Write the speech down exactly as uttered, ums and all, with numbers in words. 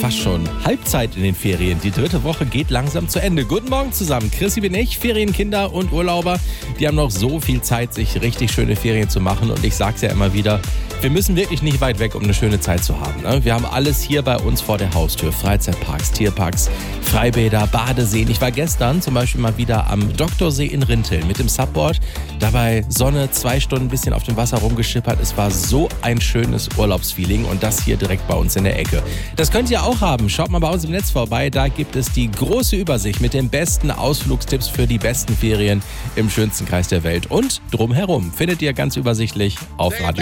fast schon Halbzeit in den Ferien. Die dritte Woche geht langsam zu Ende. Guten Morgen zusammen. Chrissy bin ich, Ferienkinder und Urlauber. Die haben noch so viel Zeit, sich richtig schöne Ferien zu machen. Und ich sag's ja immer wieder, wir müssen wirklich nicht weit weg, um eine schöne Zeit zu haben. Ne? Wir haben alles hier bei uns vor der Haustür. Freizeitparks, Tierparks, Freibäder, Badeseen. Ich war gestern zum Beispiel mal wieder am Doktorsee in Rinteln mit dem Subboard. Dabei Sonne, zwei Stunden ein bisschen auf dem Wasser rumgeschippert. Es war so ein schönes Urlaubsfeeling und das hier direkt bei uns in der Ecke. Das könnt ihr auch haben. Schaut mal bei uns im Netz vorbei. Da gibt es die große Übersicht mit den besten Ausflugstipps für die besten Ferien im schönsten Kreis der Welt. Und drumherum findet ihr ganz übersichtlich auf Radio